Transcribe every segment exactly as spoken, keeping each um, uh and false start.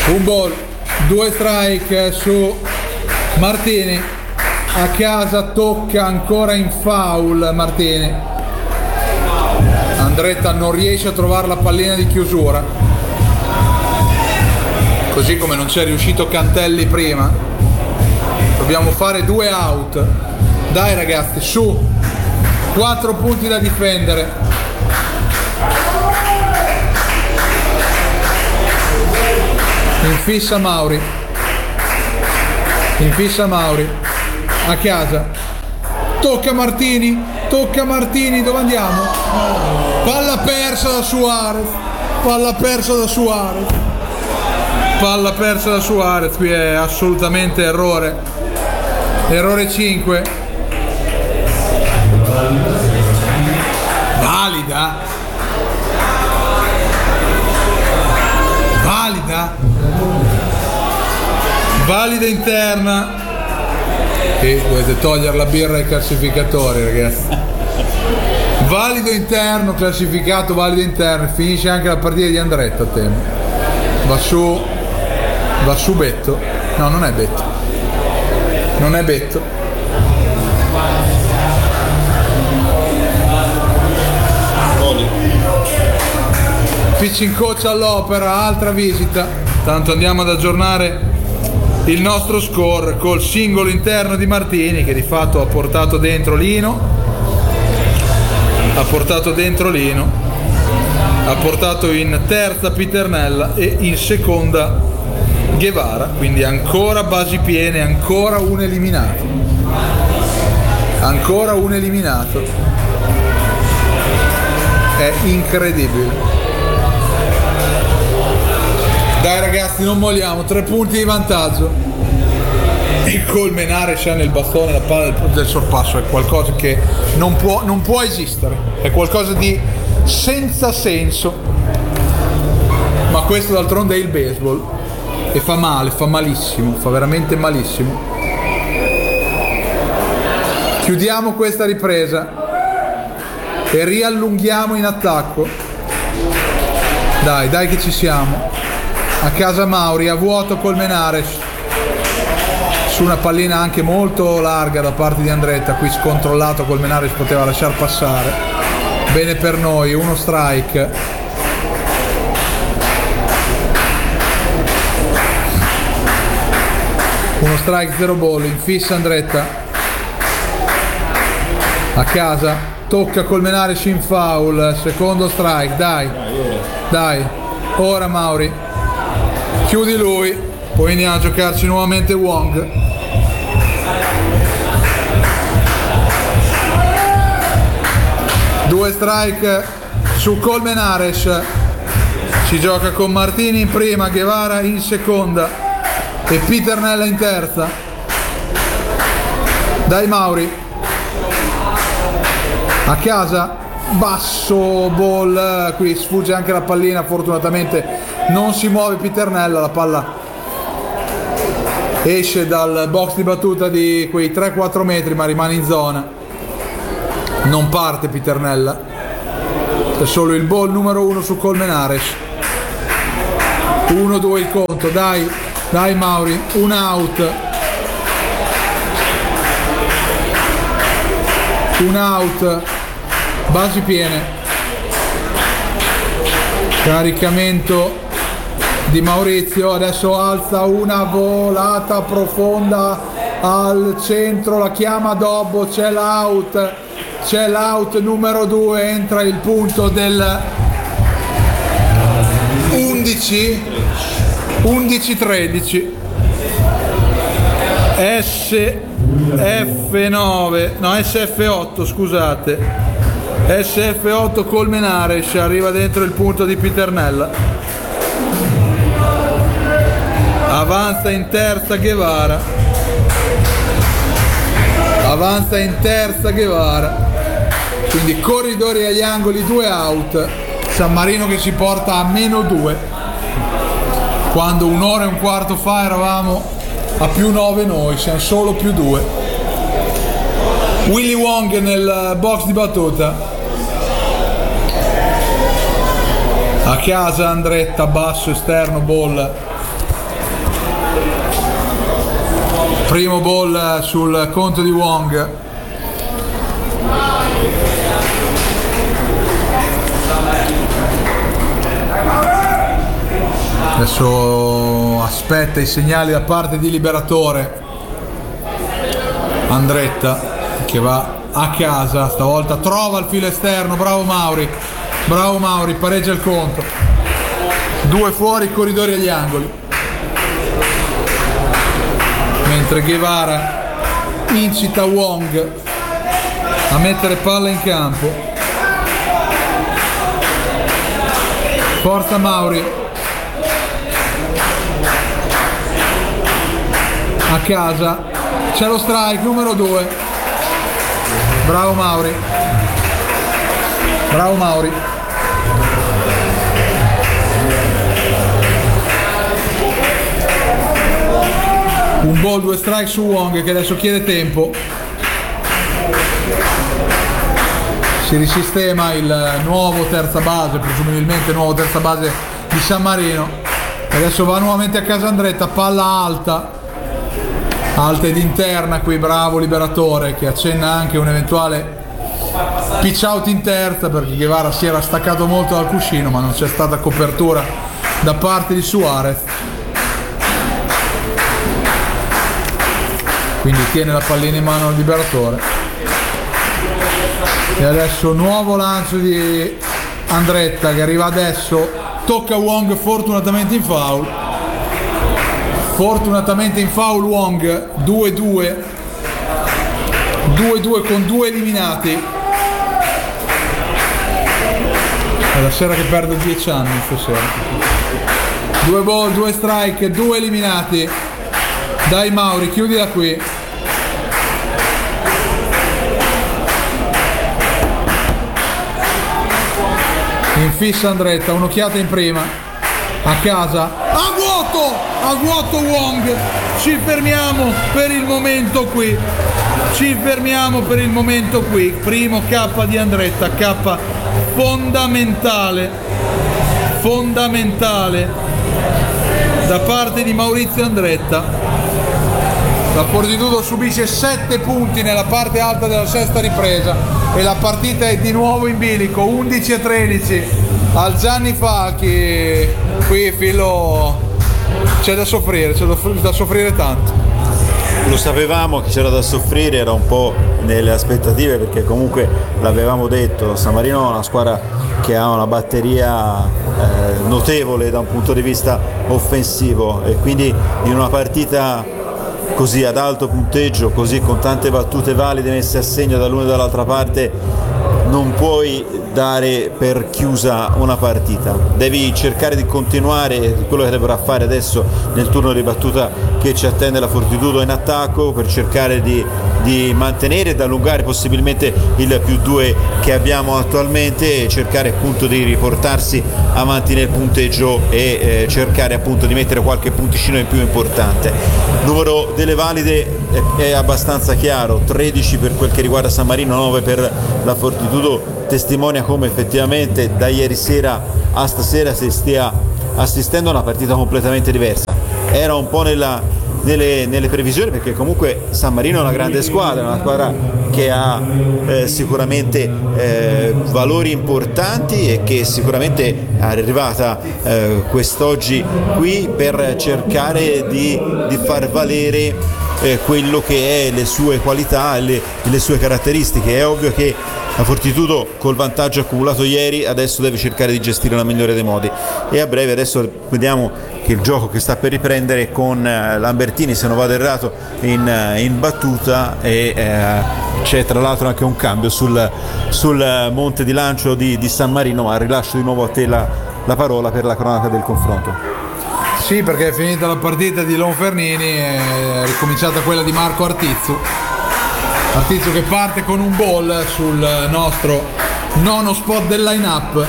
Un ball, due strike su Martini. A casa tocca ancora in foul Martini. Andretta non riesce a trovare la pallina di chiusura, così come non c'è riuscito Cantelli prima. Dobbiamo fare due out. Dai ragazzi, su, quattro punti da difendere. Infissa Mauri, infissa Mauri. A casa tocca Martini, tocca Martini, dove andiamo? Palla persa da Suarez, palla persa da Suarez, palla persa da Suarez. Qui è assolutamente errore, errore cinque. Valida, valida, valida interna. E dovete togliere la birra ai classificatori, ragazzi. Valido interno, classificato valido interno. Finisce anche la partita di Andretta a tempo. Va su, va su Betto. No, non è Betto, non è Betto. Pitching coach all'opera, altra visita. Tanto andiamo ad aggiornare il nostro score col singolo interno di Martini, che di fatto ha portato dentro Lino, ha portato dentro Lino, ha portato in terza Piternella e in seconda Guevara, quindi ancora basi piene, ancora un eliminato, ancora un eliminato. È incredibile. Dai ragazzi, non molliamo, tre punti di vantaggio. Il Colmenare c'ha nel bastone la palla del punto del sorpasso, è qualcosa che non può, non può esistere, è qualcosa di senza senso. Ma questo d'altronde è il baseball e fa male, fa malissimo, fa veramente malissimo. Chiudiamo questa ripresa e riallunghiamo in attacco. Dai, dai che ci siamo. A casa Mauri, a vuoto Colmenares, su una pallina anche molto larga da parte di Andretta. Qui scontrollato, Colmenares poteva lasciar passare. Bene per noi, uno strike. Uno strike, zero ball, infissa Andretta. A casa, tocca Colmenares in foul, secondo strike, dai, dai, ora Mauri. Chiudi lui, poi andiamo a giocarci nuovamente Wong. Due strike su Colmenares. Si gioca con Martini in prima, Guevara in seconda e Piternella in terza. Dai Mauri. A casa, basso ball, qui sfugge anche la pallina, fortunatamente non si muove Piternella, la palla esce dal box di battuta di quei tre quattro metri ma rimane in zona, non parte Piternella. È solo il ball numero uno su Colmenares. uno due il conto, dai, dai Mauri, un out, un out, basi piene, caricamento di Maurizio, adesso alza una volata profonda al centro, la chiama Dobbo, c'è l'out, c'è l'out numero due, entra il punto del undici undici tredici. S F nove, no S F otto, scusate, S F otto Colmenares, arriva dentro il punto di Piternella. Avanza in terza Guevara, avanza in terza Guevara, quindi corridori agli angoli, due out. San Marino che si porta a meno due, quando un'ora e un quarto fa eravamo a più nove noi, siamo solo più due. Willy Wong nel box di battuta. A casa Andretta, basso esterno, ball Primo ball sul conto di Wong. Adesso aspetta i segnali da parte di Liberatore. Andretta che va a casa, stavolta trova il filo esterno, bravo Mauri, bravo Mauri, pareggia il conto. Due fuori, corridori agli angoli. Mentre Guevara incita Wong a mettere palla in campo. Forza Mauri. A casa c'è lo strike numero due. Bravo Mauri. Bravo Mauri. Un ball, due strike su Wong che adesso chiede tempo. Si risistema il nuovo terza base, presumibilmente nuovo terza base di San Marino. Adesso va nuovamente a casa Andretta, palla alta. Alta ed interna qui, bravo Liberatore che accenna anche un eventuale pitch out in terza perché Guevara si era staccato molto dal cuscino ma non c'è stata copertura da parte di Suarez. Quindi tiene la pallina in mano al Liberatore. E adesso nuovo lancio di Andretta che arriva adesso, tocca Wong fortunatamente in foul. Fortunatamente in foul Wong, due due. due due con due eliminati. È la sera che perdo dieci anni stasera. Due ball, due strike, due eliminati. Dai Mauri, chiudila qui. In fissa Andretta, un'occhiata in prima. A casa. A vuoto! A vuoto Wong. Ci fermiamo per il momento qui. Ci fermiamo per il momento qui. Primo K di Andretta. K fondamentale. Fondamentale. Da parte di Maurizio Andretta. La Fortitudo subisce sette punti nella parte alta della sesta ripresa e la partita è di nuovo in bilico, undici a tredici al Gianni Falchi. Qui Filo c'è da soffrire, c'è da soffrire tanto. Lo sapevamo che c'era da soffrire, era un po' nelle aspettative perché comunque l'avevamo detto, San Marino è una squadra che ha una batteria eh, notevole da un punto di vista offensivo e quindi in una partita così ad alto punteggio, così con tante battute valide messe a segno dall'una e dall'altra parte, non puoi dare per chiusa una partita, devi cercare di continuare quello che dovrà fare adesso nel turno di battuta che ci attende la Fortitudo in attacco per cercare di, di mantenere ed allungare possibilmente il più due che abbiamo attualmente e cercare appunto di riportarsi avanti nel punteggio e eh, cercare appunto di mettere qualche punticino in più importante. Il numero delle valide è, è abbastanza chiaro, tredici per quel che riguarda San Marino, nove per la Fortitudo, testimonia come effettivamente da ieri sera a stasera si stia assistendo a una partita completamente diversa. Era un po' nella, nelle, nelle previsioni perché comunque San Marino è una grande squadra, una squadra che ha eh, sicuramente eh, valori importanti e che sicuramente è arrivata eh, quest'oggi qui per cercare di, di far valere eh, quello che è le sue qualità e le, le sue caratteristiche. È ovvio che la Fortitudo col vantaggio accumulato ieri adesso deve cercare di gestire nella migliore dei modi e a breve adesso vediamo che il gioco che sta per riprendere con Lambertini, se non vado errato, in, in battuta e eh, c'è tra l'altro anche un cambio sul, sul monte di lancio di, di San Marino, ma rilascio di nuovo a te la, la parola per la cronaca del confronto. Sì, perché è finita la partita di Lonfernini, è ricominciata quella di Marco Artizzu. Artizzu che parte con un ball sul nostro nono spot del line-up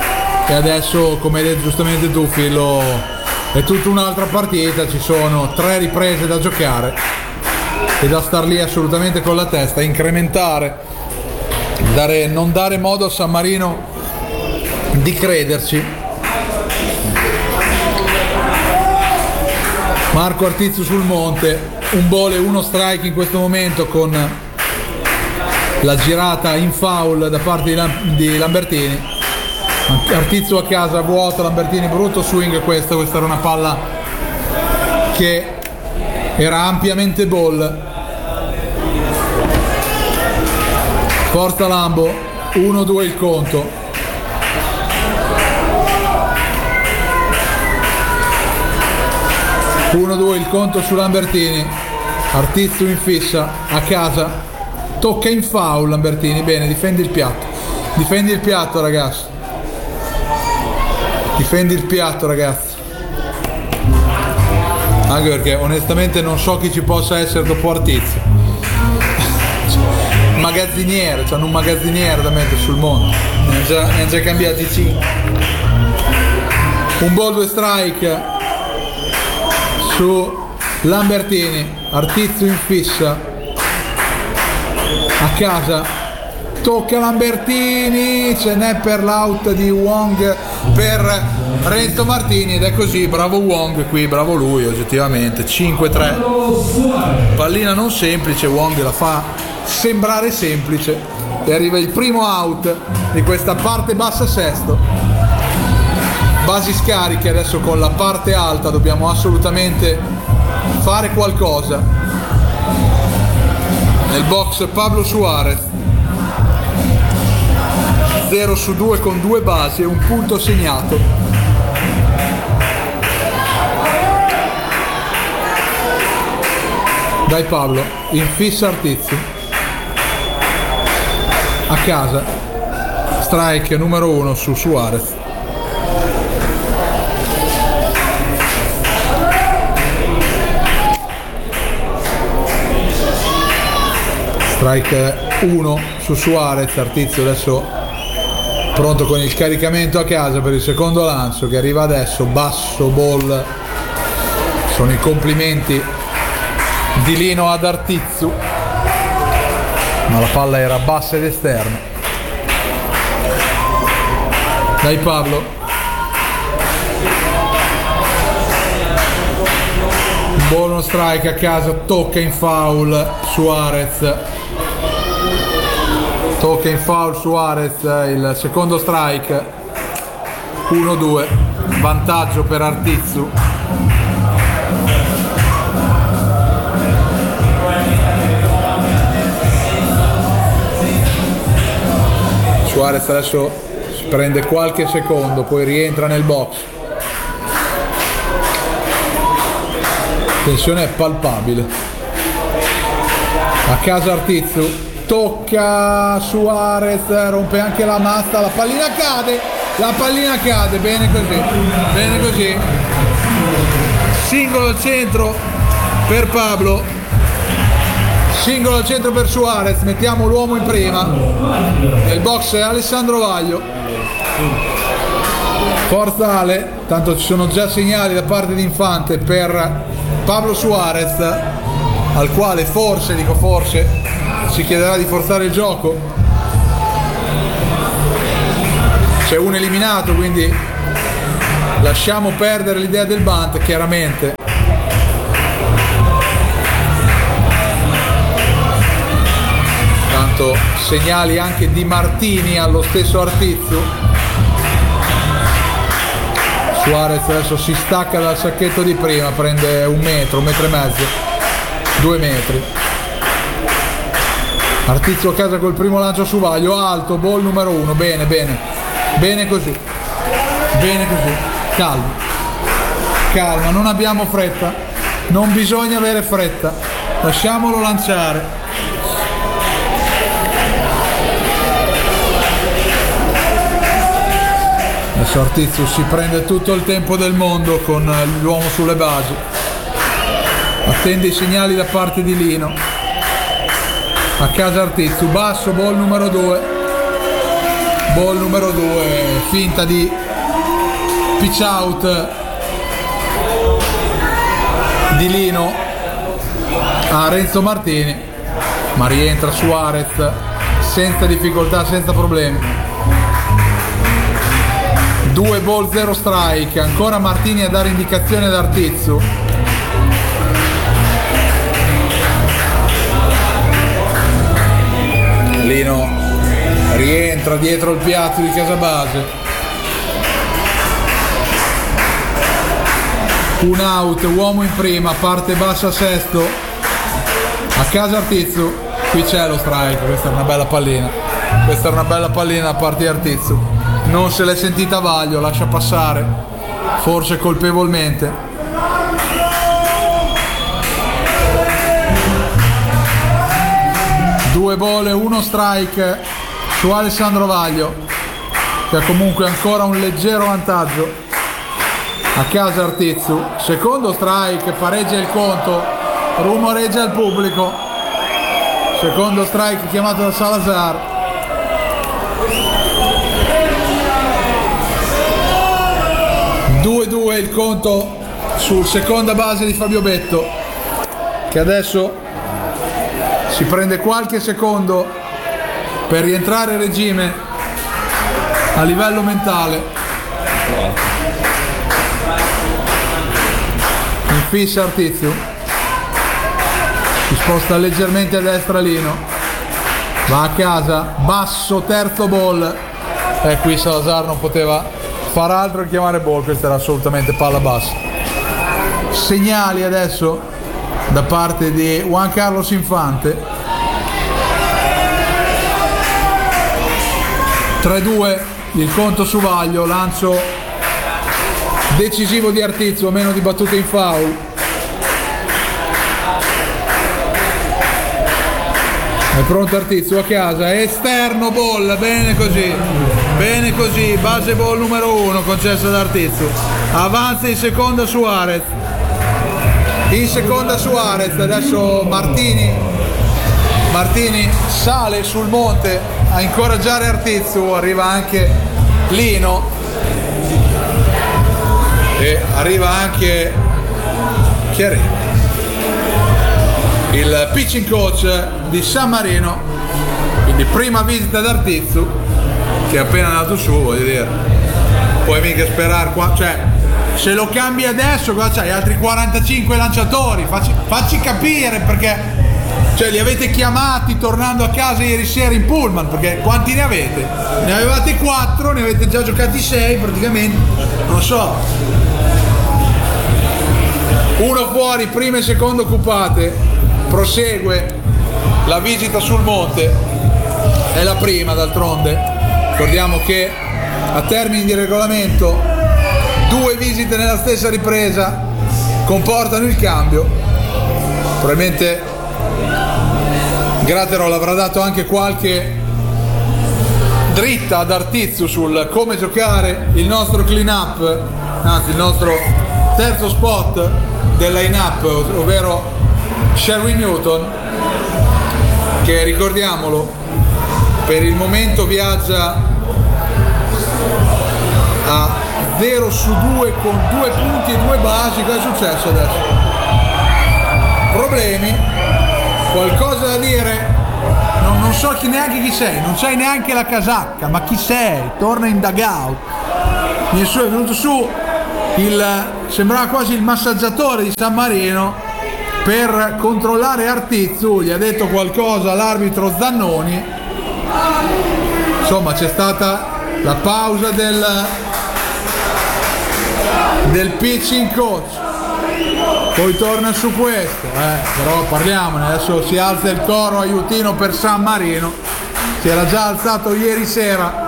e adesso, come hai detto giustamente tu Filo, è tutta un'altra partita, ci sono tre riprese da giocare e da star lì assolutamente con la testa, incrementare, dare, non dare modo a San Marino di crederci. Marco Artizzu sul monte, un ball e uno strike in questo momento con la girata in foul da parte di, Lam- di Lambertini. Artizzu a casa, vuoto, Lambertini, brutto swing questo, questa era una palla che era ampiamente ball. Forza Lambo, uno due il conto. uno due il conto su Lambertini. Artizzu in fissa, a casa, tocca in foul Lambertini, bene, difendi il piatto. Difendi il piatto ragazzi. Difendi il piatto ragazzi. Anche perché onestamente non so chi ci possa essere dopo Artizzu. Magazziniere, c'hanno un magazziniere da mettere sul mondo. Ne hanno già, ne hanno già cambiati cinque. Un ball, due strike su Lambertini. Artizzu in fissa, a casa, tocca Lambertini, ce n'è per l'out di Wong per Renzo Martini ed è così, bravo Wong qui, bravo lui oggettivamente. Cinque tre, pallina non semplice, Wong la fa sembrare semplice e arriva il primo out di questa parte bassa sesto. Basi scariche, adesso con la parte alta dobbiamo assolutamente fare qualcosa. Nel box Pablo Suarez, zero su due con due basi e un punto segnato. Dai Pablo, in fissa Artizzu, a casa, strike numero uno su Suarez. Strike uno su Suarez. Artizzu adesso pronto con il caricamento a casa per il secondo lancio che arriva adesso, basso ball. Sono i complimenti di Lino ad Artizzu, ma la palla era bassa ed esterna. Dai Pablo, buono strike a casa, tocca in foul Suarez, tocca in foul Suarez, il secondo strike. Uno due, vantaggio per Artizzu. Suarez adesso si prende qualche secondo, poi rientra nel box. Tensione è palpabile. A casa Artizzu, tocca Suarez, rompe anche la mazza, la pallina cade, la pallina cade, bene così, bene così. Singolo al centro per Pablo. Singolo al centro per Suarez, mettiamo l'uomo in prima. Nel box è Alessandro Vaglio. Forza Ale, tanto ci sono già segnali da parte di Infante per Pablo Suarez, al quale forse, dico forse, si chiederà di forzare il gioco. C'è un eliminato, quindi lasciamo perdere l'idea del bunt, chiaramente. Segnali anche di Martini allo stesso Artizzu. Suarez adesso si stacca dal sacchetto di prima, prende un metro, un metro e mezzo, due metri. Artizzu a casa col primo lancio su Vaglio, alto, ball numero uno, bene, bene, bene così, bene così, calma, calma, non abbiamo fretta, non bisogna avere fretta, lasciamolo lanciare. Adesso Artizzu si prende tutto il tempo del mondo con l'uomo sulle basi, attende i segnali da parte di Lino. A casa Artizzu, basso, ball numero due, ball numero due, finta di pitch out di Lino a Renzo Martini, ma rientra Suarez senza difficoltà, senza problemi. Due ball, zero strike, ancora Martini a dare indicazione ad Artizzu. Lino rientra dietro il piatto di Casabase. Un out, uomo in prima, parte bassa sesto, a casa Artizzu, qui c'è lo strike, questa è una bella pallina, questa è una bella pallina da parte di Artizzu, non se l'è sentita Vaglio, lascia passare, forse colpevolmente. Due ball e uno strike su Alessandro Vaglio, che ha comunque ancora un leggero vantaggio. A casa Artizzu, secondo strike, pareggia il conto, rumoreggia il pubblico, secondo strike chiamato da Salazar. due due il conto sul seconda base di Fabio Betto, che adesso si prende qualche secondo per rientrare in regime a livello mentale. Fissa Artizzu, si sposta leggermente a destra Lino, va a casa, basso, terzo ball, e qui Salazar non poteva far altro che chiamare ball, questa era assolutamente palla bassa. Segnali adesso da parte di Juan Carlos Infante. tre due il conto su Vaglio, lancio decisivo di Artizzu, a meno di battute in foul. È pronto Artizzu a casa, esterno ball, bene così, bene così, base ball numero uno concessa da Artizzu. Avanza in seconda Suarez, in seconda Suarez, adesso Martini, Martini sale sul monte a incoraggiare Artizzu, arriva anche Lino. E arriva anche chi arriva? Il pitching coach di San Marino, quindi prima visita da Artizzu, che è appena andato su, voglio dire, puoi mica sperare qua, cioè se lo cambi adesso qua c'hai altri quarantacinque lanciatori, facci, facci capire, perché cioè li avete chiamati tornando a casa ieri sera in pullman, perché quanti ne avete? Ne avevate quattro, ne avete già giocati sei praticamente, non so. Uno fuori, prima e secondo occupate, prosegue la visita sul monte, è la prima d'altronde. Ricordiamo che a termini di regolamento due visite nella stessa ripresa comportano il cambio. Probabilmente Graterol avrà dato anche qualche dritta ad Artizzu sul come giocare il nostro clean up, anzi il nostro terzo spot del line-up, ovvero Sherwin Newton, che ricordiamolo per il momento viaggia a zero su due con due punti e due basi. Cosa è successo adesso? Problemi? Qualcosa da dire? Non, non so chi, neanche chi sei, non sai neanche la casacca, ma chi sei? Torna in dugout. Nessuno è venuto su. Il, sembrava quasi il massaggiatore di San Marino per controllare Artizzu, gli ha detto qualcosa l'arbitro Zannoni. Insomma, c'è stata la pausa del del pitching coach, poi torna su questo, eh, però parliamone, adesso si alza il coro aiutino per San Marino, si era già alzato ieri sera.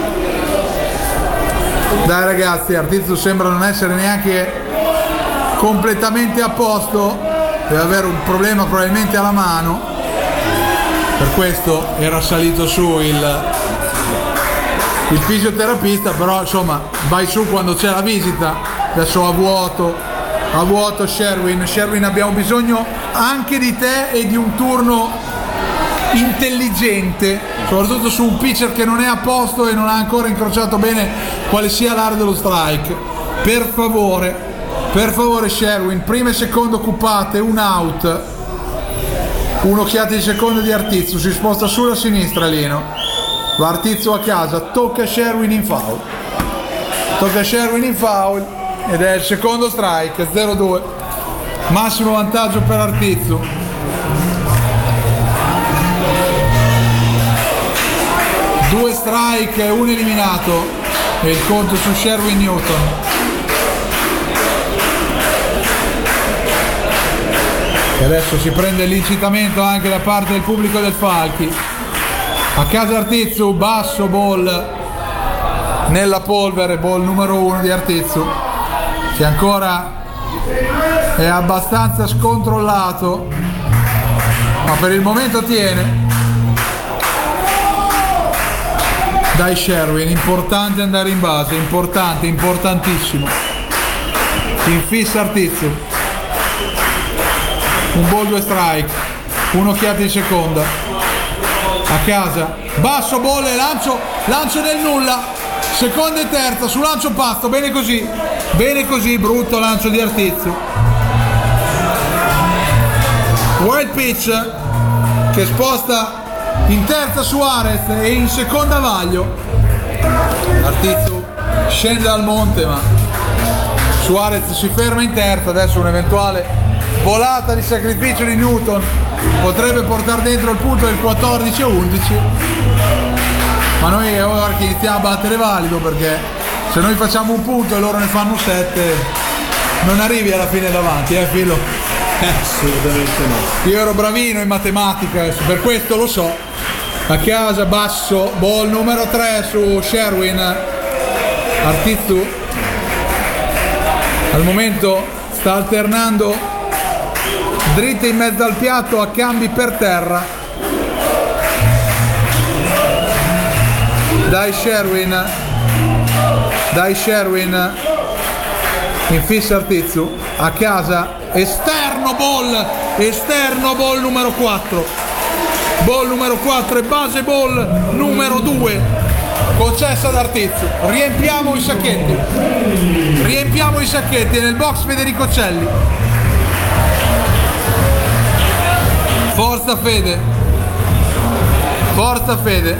Dai ragazzi, Artizzu sembra non essere neanche completamente a posto, deve avere un problema probabilmente alla mano, per questo era salito su il, il fisioterapista, però insomma vai su quando c'è la visita. Adesso a vuoto, a vuoto Sherwin, Sherwin abbiamo bisogno anche di te e di un turno intelligente, soprattutto su un pitcher che non è a posto e non ha ancora incrociato bene quale sia l'area dello strike. Per favore, per favore Sherwin, prima e secondo occupate, un out, un'occhiata di secondo di Artizzu, si sposta sulla sinistra Lino, va Artizzu a casa, tocca Sherwin in foul, tocca Sherwin in foul ed è il secondo strike, zero due, massimo vantaggio per Artizzu. strike, un eliminato e il conto su Sherwin Newton. E adesso si prende l'incitamento anche da parte del pubblico del Falchi. A casa Artizzu, basso ball nella polvere, ball numero uno di Artizzu, che ancora è abbastanza scontrollato, ma per il momento tiene. Dai Sherwin, importante andare in base, importante, importantissimo. In fissa Artizzu. Un ball, due strike, un'occhiata in seconda. A casa, basso ball e lancio, lancio nel nulla. Seconda e terza, su lancio pasto, bene così. Bene così, brutto lancio di Artizzu. Wild pitch che sposta in terza Suarez e in seconda Vaglio. Artizzu scende dal monte, ma Suarez si ferma in terza. Adesso un'eventuale volata di sacrificio di Newton potrebbe portare dentro il punto del quattordici a undici, ma noi è ora che iniziamo a battere valido, perché se noi facciamo un punto e loro ne fanno sette non arrivi alla fine davanti, eh Filo? Assolutamente no. Io ero bravino in matematica, per questo lo so. A casa, basso, ball numero tre su Sherwin. Artizzu al momento sta alternando dritte in mezzo al piatto a cambi per terra. Dai Sherwin, dai Sherwin, in fissa Artizzu. A casa, esterno ball, esterno ball numero quattro. Ball numero quattro e base ball numero due concessa ad Artizzu. Riempiamo i sacchetti, riempiamo i sacchetti nel box Federico Celli. Forza Fede, forza Fede.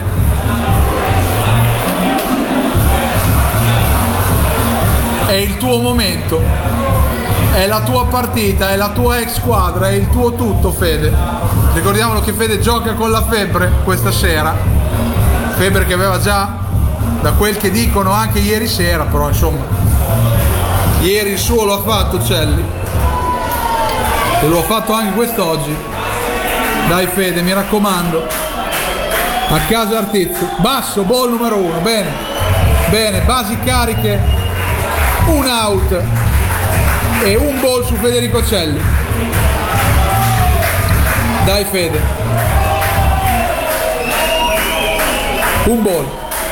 È il tuo momento, è la tua partita, è la tua ex squadra, è il tuo tutto Fede. Ricordiamolo che Fede gioca con la febbre questa sera, febbre che aveva già, da quel che dicono, anche ieri sera, però insomma ieri il suo lo ha fatto Celli e lo ha fatto anche quest'oggi. Dai Fede, mi raccomando. A casa Artizzu, basso, ball numero uno, bene, bene, basi cariche, un out e un ball su Federico Celli. Dai Fede, un ball.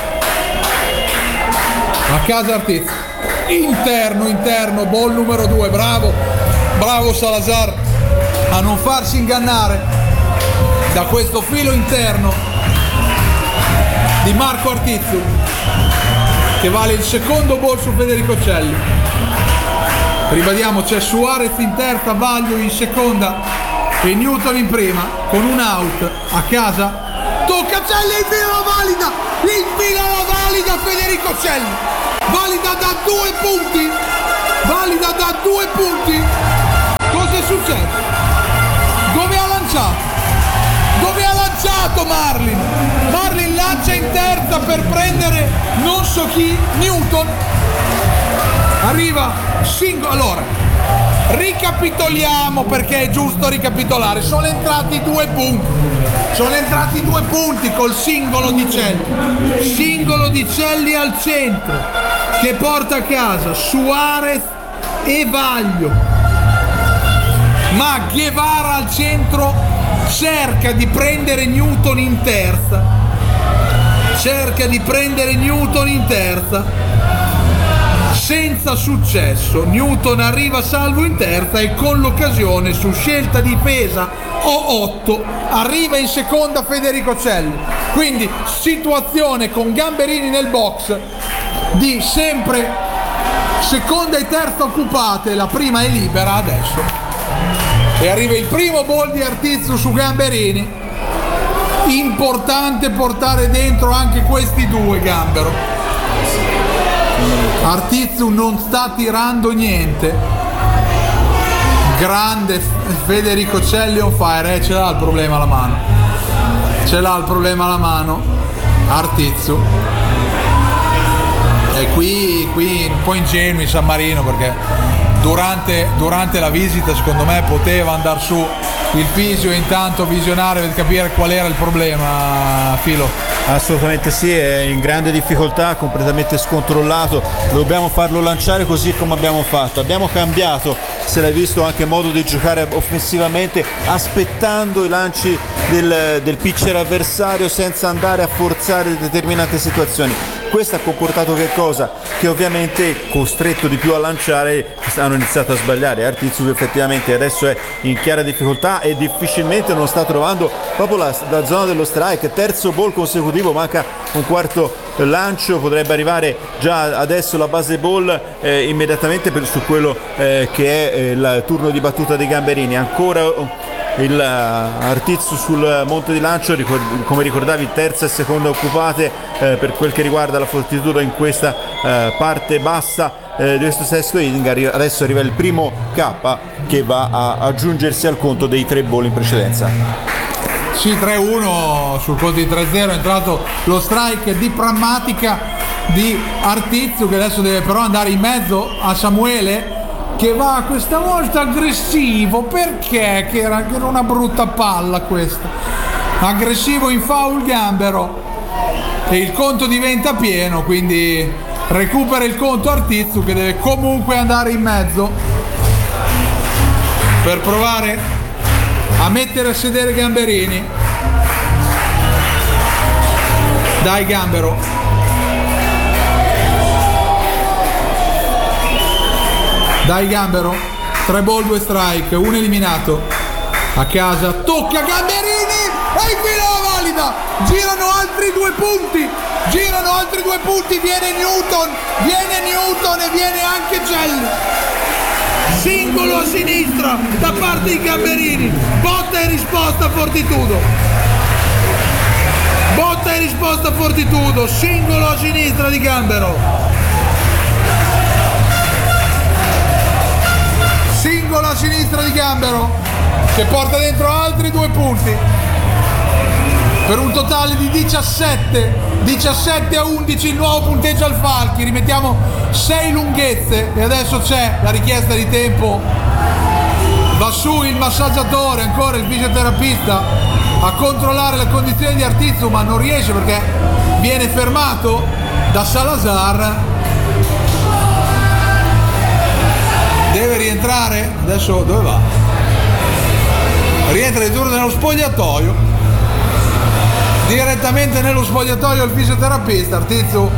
A casa Artizzu, interno, interno, ball numero due, bravo, bravo Salazar a non farsi ingannare da questo filo interno di Marco Artizzu, che vale il secondo ball su Federico Celli. Ribadiamo, c'è Suarez in terza, Vaglio in seconda e Newton in prima, con un out. A casa, tocca Celli, infila la valida, infila la valida Federico Celli, valida da due punti, valida da due punti. Cosa è successo? Dove ha lanciato? Dove ha lanciato Marlin? Marlin lancia in terza per prendere non so chi, Newton. Arriva singolo. Allora, ricapitoliamo, perché è giusto ricapitolare. Sono entrati due punti. Sono entrati due punti col singolo di Celli. Singolo di Celli al centro, che porta a casa Suarez e Vaglio. Ma Guevara al centro cerca di prendere Newton in terza. Cerca di prendere Newton in terza. Senza successo. Newton arriva salvo in terza e con l'occasione, su scelta difesa o otto, arriva in seconda Federico Celli. Quindi situazione con Gamberini nel box di sempre seconda e terza occupate, la prima è libera adesso. E arriva il primo ball di Artizzu su Gamberini. Importante portare dentro anche questi due, Gambero. Artizzu non sta tirando niente. Grande Federico Celli on fire, eh, ce l'ha il problema alla mano. Ce l'ha il problema alla mano. Artizzu. E qui, qui un po' ingenui San Marino, perché durante, durante la visita secondo me poteva andare su il fisio e intanto visionare per capire qual era il problema, Filo. Assolutamente sì, è in grande difficoltà, completamente scontrollato, dobbiamo farlo lanciare così come abbiamo fatto. Abbiamo cambiato, se l'hai visto, anche modo di giocare offensivamente, aspettando i lanci del, del pitcher avversario senza andare a forzare determinate situazioni. Questo ha comportato che cosa? Che ovviamente, costretto di più a lanciare, hanno iniziato a sbagliare. Artizzu che effettivamente adesso è in chiara difficoltà e difficilmente non sta trovando proprio la, la zona dello strike. Terzo ball consecutivo, manca un quarto lancio, potrebbe arrivare già adesso la base ball eh, immediatamente per, su quello eh, che è eh, il turno di battuta dei Gamberini. Ancora il uh, Artizzu sul monte di lancio, ricord- come ricordavi terza e seconda occupate eh, per quel che riguarda la fortitudo in questa uh, parte bassa eh, di questo sesto inning. Arri- adesso arriva il primo K che va a aggiungersi al conto dei tre ball in precedenza. Sì, tre uno sul conto di tre zero, è entrato lo strike di Prammatica di Artizzu, che adesso deve però andare in mezzo a Samuele, che va questa volta aggressivo. Perché? Che era, che era una brutta palla questa. Aggressivo in foul Gambero e il conto diventa pieno, quindi recupera il conto Artizzu, che deve comunque andare in mezzo per provare a mettere a sedere Gamberini. Dai Gambero. Dai Gambero, tre ball, due strike, un eliminato. A casa, tocca Gamberini e infine la valida. Girano altri due punti, girano altri due punti, viene Newton, viene Newton e viene anche Gelli. Singolo a sinistra da parte di Gamberini, botta e risposta Fortitudo. Botta e risposta Fortitudo, singolo a sinistra di Gambero. Singolo a sinistra di Gambero che porta dentro altri due punti per un totale di diciassette diciassette a undici, il nuovo punteggio al Falchi. Rimettiamo sei lunghezze e adesso c'è la richiesta di tempo. Va su il massaggiatore, ancora il fisioterapista, a controllare le condizioni di Artizzu, ma non riesce perché viene fermato da Salazar. Deve rientrare, adesso dove va? Rientra di turno nello spogliatoio, direttamente nello spogliatoio il fisioterapista. Artizzu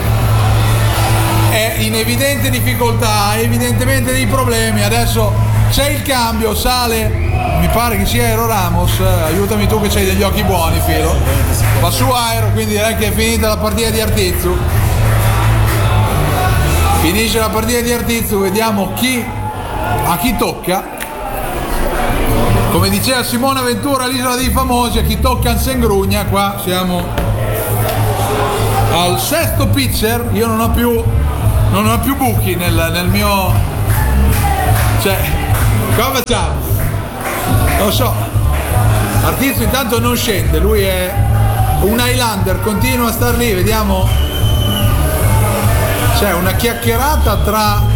è in evidente difficoltà, ha evidentemente dei problemi. Adesso c'è il cambio, sale, mi pare che sia Aero Ramos, aiutami tu che c'hai degli occhi buoni, Filo. Va su Aero, quindi direi che è finita la partita di Artizzu. Finisce la partita di Artizzu, vediamo chi a chi tocca. Come diceva Simona Ventura all'Isola dei Famosi, a chi tocca Ansengrugna. Qua siamo al sesto pitcher. Io non ho più non ho più buchi nel, nel mio, cioè, cosa facciamo? Non lo so. Artizzu intanto non scende, lui è un Highlander, continua a star lì, vediamo. C'è una chiacchierata tra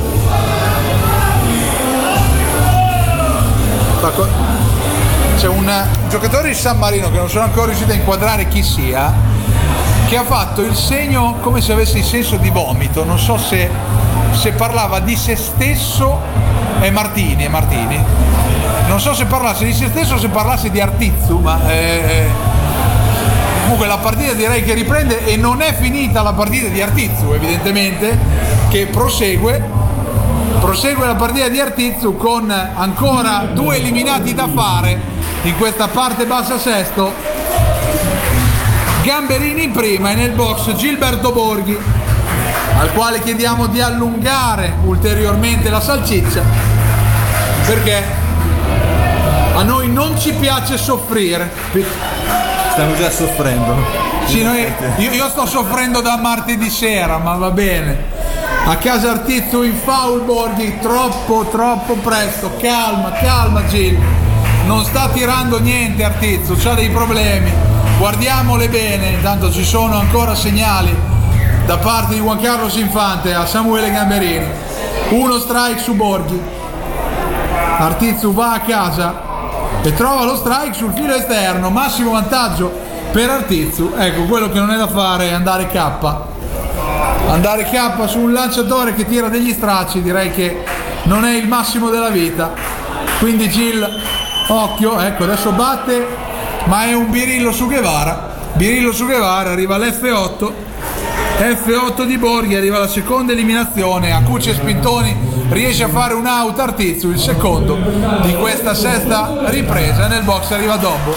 c'è un giocatore di San Marino che non sono ancora riuscito a inquadrare chi sia, che ha fatto il segno come se avesse il senso di vomito. Non so se, se parlava di se stesso. È Martini, è Martini. Non so se parlasse di se stesso o se parlasse di Artizzu, ma eh, comunque la partita direi che riprende e non è finita la partita di Artizzu, evidentemente, che prosegue. Prosegue la partita di Artizzu con ancora due eliminati da fare in questa parte bassa sesto. Gamberini in prima e nel box Gilberto Borghi, al quale chiediamo di allungare ulteriormente la salsiccia, perché a noi non ci piace soffrire. Stiamo già soffrendo. Sì, noi, io, io sto soffrendo da martedì sera, ma va bene. A casa Artizzu in foul Borghi, troppo troppo presto. Calma, calma Gil, non sta tirando niente Artizzu, c'ha dei problemi. guardiamole bene, intanto ci sono ancora segnali da parte di Juan Carlos Infante a Samuele Gamberini. Uno strike su Borghi, Artizzu va a casa e trova lo strike sul filo esterno, massimo vantaggio per Artizzu. Ecco, quello che non è da fare è andare K andare K su un lanciatore che tira degli stracci, direi che non è il massimo della vita. Quindi Gil, occhio, ecco, adesso batte, ma è un Birillo su Guevara. Birillo su Guevara, arriva l'F otto, F otto di Borghi, arriva la seconda eliminazione. Acucci e Spintoni riesce a fare un out Artizzu, il secondo di questa sesta ripresa. Nel box arriva Dobbo,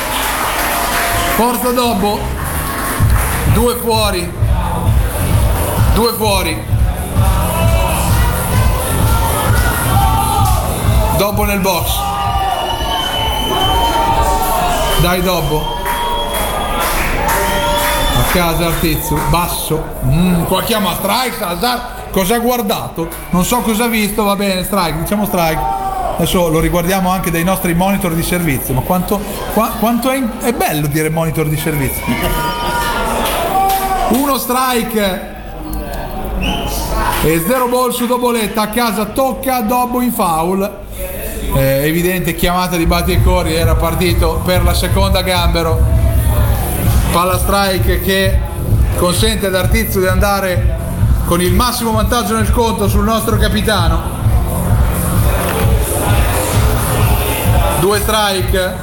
forza Dobbo, due fuori, due fuori, Dobbo nel box, dai Dobbo, a casa Artizzu, basso, mm, qua chiama strike Salazar. Cosa ha guardato? Non so cosa ha visto, va bene, strike, diciamo strike. Adesso lo riguardiamo anche dai nostri monitor di servizio, ma quanto, qua, quanto è, è bello dire monitor di servizio. Uno strike e zero ball su Doboletta, a casa tocca Dobbo in foul. Eh, evidente chiamata di batti e corri, era partito per la seconda Gambero. Palla strike che consente ad Artizzu di andare con il massimo vantaggio nel conto sul nostro capitano. Due strike,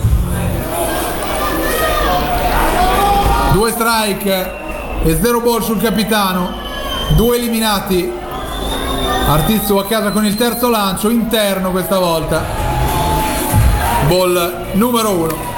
due strike e zero ball sul capitano, due eliminati. Artizzu a casa con il terzo lancio interno questa volta, ball numero uno.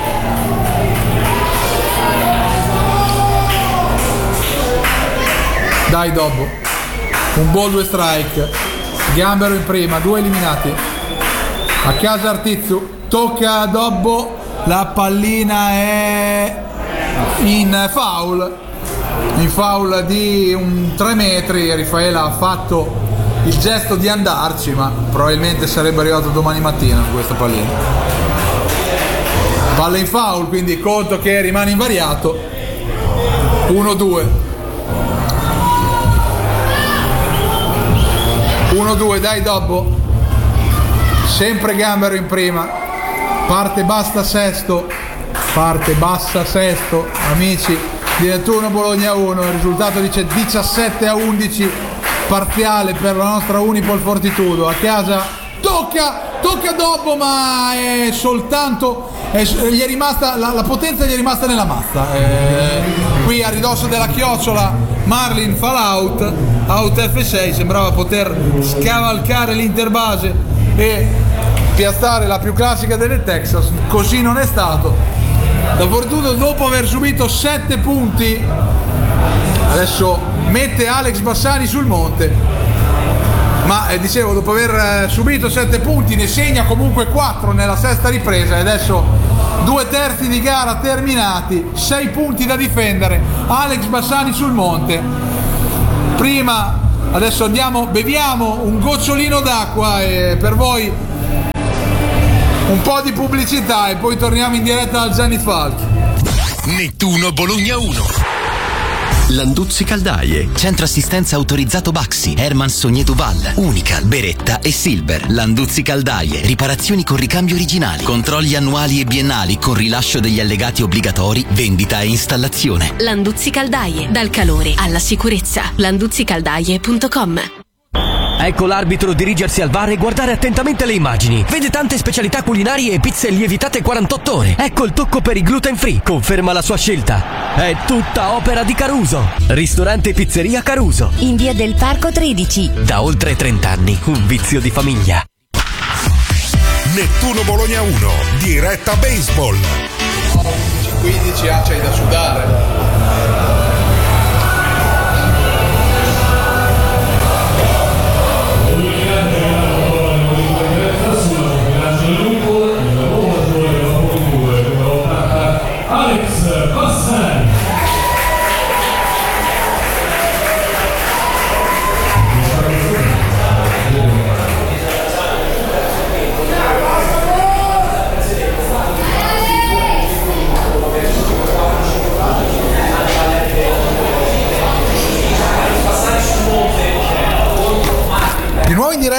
Dai Dobbo, un ball, due strike, Gambero in prima, due eliminati. A casa Artizzu, tocca a Dobbo, la pallina è in foul, in foul di un tre metri. Raffaella ha fatto il gesto di andarci, ma probabilmente sarebbe arrivato domani mattina su questa pallina. Palla in foul, quindi conto che rimane invariato. uno due. uno due, dai Dobbo, sempre Gambero in prima, parte basta sesto, parte bassa sesto, amici di Nettuno Bologna uno, il risultato dice diciassette a undici parziale per la nostra Unipol Fortitudo. A casa tocca, tocca Dobbo, ma è soltanto, è, gli è rimasta, la, la potenza gli è rimasta nella mazza. Eh, qui a ridosso della chiocciola Marlin fa l'out, out F sei, sembrava poter scavalcare l'interbase e piazzare la più classica delle Texas, così non è stato. La Fortitudo, dopo aver subito sette punti, adesso mette Alex Bassani sul monte, ma eh, dicevo, dopo aver eh, subito sette punti ne segna comunque quattro nella sesta ripresa e adesso due terzi di gara terminati, sei punti da difendere, Alex Bassani sul monte. Prima, adesso andiamo, beviamo un gocciolino d'acqua e per voi un po' di pubblicità e poi torniamo in diretta al Gianni Falchi. Nettuno Bologna uno. Landuzzi Caldaie, centro assistenza autorizzato Baxi, Herman Sogné Duval, Unical, Beretta e Silver. Landuzzi Caldaie, riparazioni con ricambio originali, controlli annuali e biennali con rilascio degli allegati obbligatori, vendita e installazione. Landuzzi Caldaie, dal calore alla sicurezza. landuzzi caldaie punto com. Ecco l'arbitro dirigersi al V A R e guardare attentamente le immagini. Vede tante specialità culinarie e pizze lievitate quarantotto ore. Ecco il tocco per i gluten free. Conferma la sua scelta. È tutta opera di Caruso. Ristorante e pizzeria Caruso. In via del Parco tredici. Da oltre trenta anni, un vizio di famiglia. Nettuno Bologna uno, diretta baseball. quindici ah, c'hai da sudare. Alex Bassani.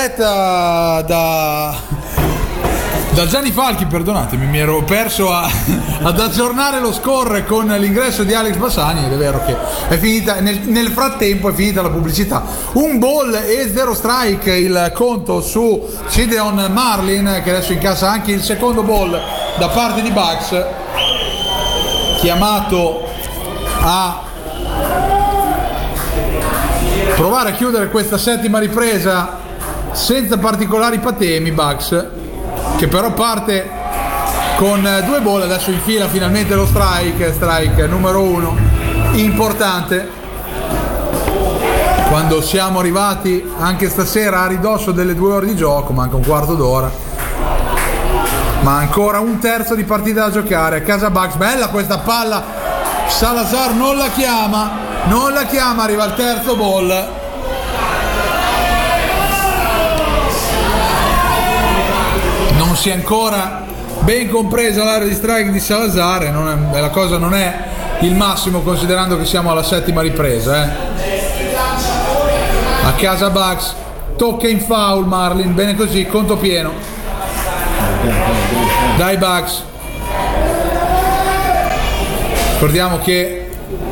diretta da da Gianni Falchi, perdonatemi, mi ero perso a, ad aggiornare lo score con l'ingresso di Alex Bassani, ed è vero che è finita nel, nel frattempo è finita la pubblicità. Un ball e zero strike il conto su Gideon Marlin, che adesso incassa anche il secondo ball da parte di Bucks, chiamato a provare a chiudere questa settima ripresa senza particolari patemi. Bucks, che però parte con due ball, adesso infila finalmente lo strike, strike numero uno, importante quando siamo arrivati anche stasera a ridosso delle due ore di gioco, manca un quarto d'ora, ma ancora un terzo di partita da giocare. A casa Bucks, bella questa palla, Salazar non la chiama, non la chiama, arriva il terzo ball. Non si è ancora ben compresa l'area di strike di Salazar, e non è, la cosa non è il massimo considerando che siamo alla settima ripresa. Eh. A casa Bucks, tocca in foul Marlin, bene così, conto pieno. Dai Bucks. Ricordiamo che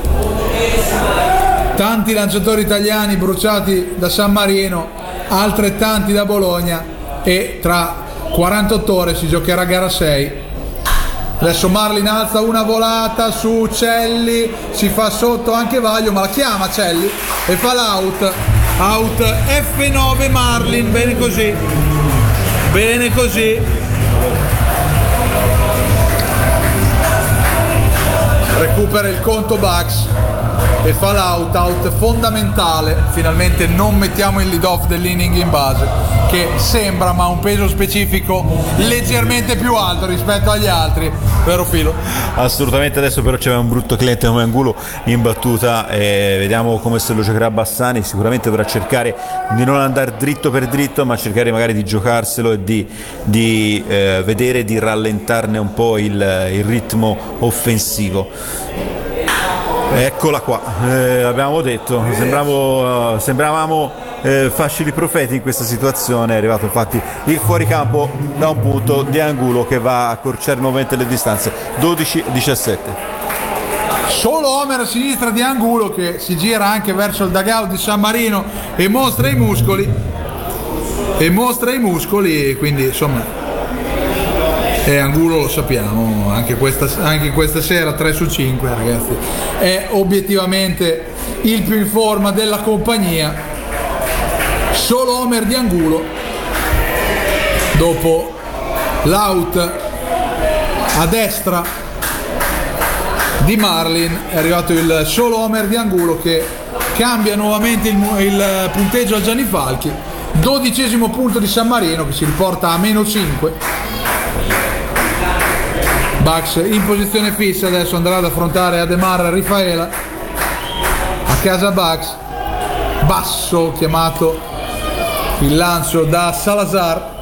tanti lanciatori italiani bruciati da San Marino, altrettanti da Bologna, e tra quarantotto ore si giocherà gara sei. Adesso Marlin alza una volata su Celli, si fa sotto anche Vaglio, ma la chiama Celli e fa l'out. Out F nove Marlin, bene così, bene così. Recupera il conto Bucks e fa l'out, out fondamentale. Finalmente non mettiamo il lead off dell'inning in base, che sembra ma ha un peso specifico leggermente più alto rispetto agli altri, vero Filo? Assolutamente. Adesso però c'è un brutto cliente come Angulo in battuta, e vediamo come se lo giocherà Bassani. Sicuramente dovrà cercare di non andare dritto per dritto, ma cercare magari di giocarselo e di, di eh, vedere di rallentarne un po' il, il ritmo offensivo. Eccola qua, eh, abbiamo detto, sembravo, uh, sembravamo eh, facili profeti in questa situazione. È arrivato infatti il fuoricampo da un punto di Angulo che va a accorciare nuovamente le distanze, dodici a diciassette. Solo Homer a sinistra di Angulo, che si gira anche verso il dugout di San Marino e mostra i muscoli, e mostra i muscoli, quindi insomma... E Angulo lo sappiamo, anche questa, anche questa sera tre su cinque ragazzi, è obiettivamente il più in forma della compagnia. Solo Homer di Angulo dopo l'out a destra di Marlin. È arrivato il solo Homer di Angulo che cambia nuovamente il, il punteggio a Gianni Falchi. Dodicesimo punto di San Marino, che si riporta a meno cinque. Bucks in posizione fissa, adesso andrà ad affrontare Ademar Rifaela. A casa Bucks, basso chiamato il lancio da Salazar.